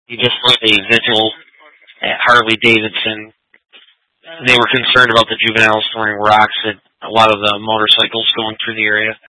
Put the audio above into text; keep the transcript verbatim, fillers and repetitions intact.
he just led a vigil at Harley Davidson. They were concerned about the juveniles throwing rocks at a lot of the motorcycles going through the area.